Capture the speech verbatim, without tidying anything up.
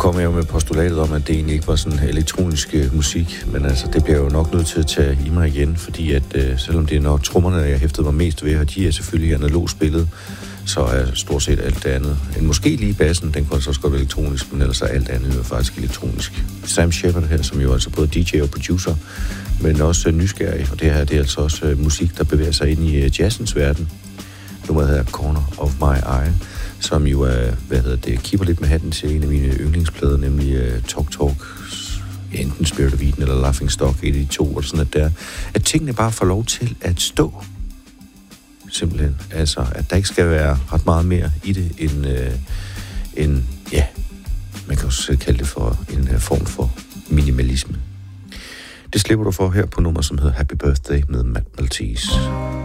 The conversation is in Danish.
kom jeg jo med postulatet om, at det egentlig ikke var sådan elektronisk øh, musik, men altså, det bliver jo nok nødt til at tage i mig igen, fordi at øh, selvom det er nok trommerne, jeg hæftede mig mest ved, og de er selvfølgelig analog spillet, så er stort set alt det andet. En måske lige bassen, den kunne altså også godt være elektronisk, men ellers er alt andet jo faktisk elektronisk. Sam Shepard her, som jo altså både D J og producer, men også øh, nysgerrig, og det her det er altså også øh, musik, der bevæger sig ind i øh, jazzens verden. Nummeret hedder Corner of My Eye, som jo er, hvad hedder det, kipper lidt med hatten til en af mine yndlingsplader, nemlig uh, Talk Talk, enten Spirit of Eden eller Laughing Stock, et af de to, og sådan at der, at tingene bare får lov til at stå. Simpelthen. Altså, at der ikke skal være ret meget mere i det, end, uh, end ja, man kan også kalde det for en uh, form for minimalisme. Det slipper du for her på nummer, som hedder Happy Birthday med Matt Maltese.